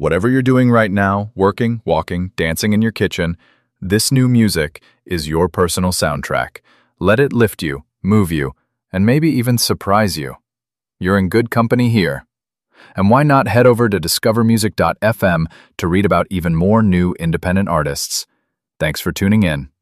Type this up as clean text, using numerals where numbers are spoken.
Whatever you're doing right now, working, walking, dancing in your kitchen, this new music is your personal soundtrack. Let it lift you, move you, and maybe even surprise you. You're in good company here. And why not head over to discovermusic.fm to read about even more new independent artists? Thanks for tuning in.